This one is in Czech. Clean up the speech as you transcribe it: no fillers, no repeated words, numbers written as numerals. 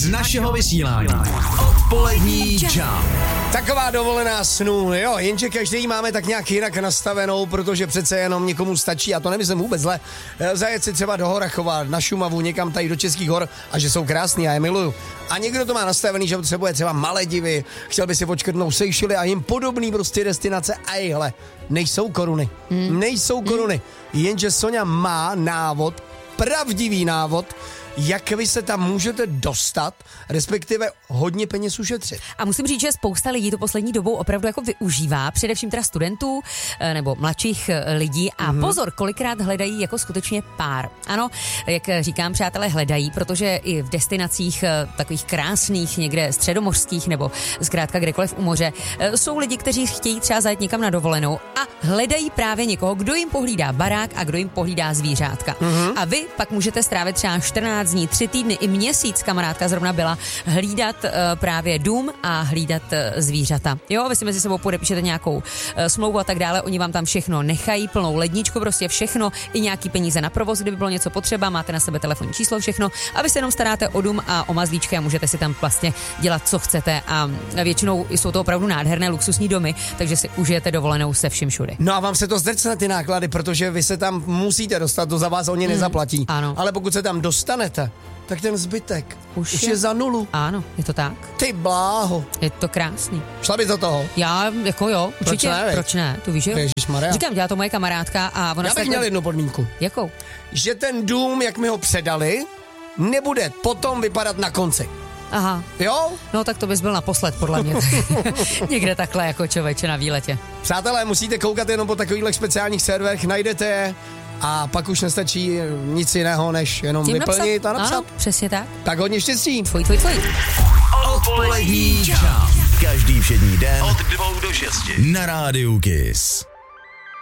z našeho vysílání. Odpolední čau. Taková dovolená snů, jo, jenže každý máme tak nějak jinak nastavenou, protože přece jenom někomu stačí, a to nemyslím vůbec zle, zajet si třeba do Horachova, na Šumavu, někam tady do Českých hor, a že jsou krásný, já je miluju. A někdo to má nastavený, že potřebuje třeba Maledivy, chtěl by si odškrtnout Seychely a jim podobný prostě destinace, a ejhle, nejsou koruny, jenže Soňa má návod, pravdivý návod, jak vy se tam můžete dostat, respektive hodně peněz ušetřit. A musím říct, že spousta lidí to poslední dobou opravdu jako využívá, především teda studentů nebo mladších lidí a pozor, kolikrát hledají jako skutečně pár. Ano, jak říkám, přátelé, hledají, protože i v destinacích takových krásných, někde středomořských nebo zkrátka kdekoliv u moře, jsou lidi, kteří chtějí třeba zajet někam na dovolenou a hledají právě někoho, kdo jim pohlídá barák a kdo jim pohlídá zvířátka. A vy pak můžete strávit třeba 14 dní, 3 týdny i měsíc, kamarádka zrovna byla, hlídat právě dům a hlídat zvířata. Jo, vy si mezi sebou podepíšete nějakou smlouvu a tak dále, oni vám tam všechno nechají, plnou ledničku, prostě všechno, i nějaký peníze na provoz, kdyby bylo něco potřeba, máte na sebe telefonní číslo, všechno a vy se jenom staráte o dům a o mazlíčky a můžete si tam vlastně dělat, co chcete a většinou jsou to opravdu nádherné luxusní domy, takže si užijete dovolenou se vším všude. No a vám se to zdrcne ty náklady, protože vy se tam musíte dostat, to za vás oni nezaplatí. Ano. Ale pokud se tam dostanete, tak ten zbytek už je za nulu. Ano, je to tak. Ty bláho. Je to krásný. Šla by do toho? Já, jako jo, určitě. Proč ne? Tu víš, jo? Ježišmarja. Říkám, dělá to moje kamarádka a ona Já bych měl jednu podmínku. Jakou? Že ten dům, jak mi ho předali, nebude potom vypadat na konci. Aha. Jo? No tak to bys byl naposled, podle mě. Někde takhle jako člověče na výletě. Přátelé, musíte koukat jenom po takových speciálních serverech, najdete je a pak už nestačí nic jiného, než jenom tím vyplnit a napsat. Ano, přesně tak. Tak hodně štěstí. Tvoj. Odpolední čau. Každý všední den od 2 do 6 na Rádiu Kiss.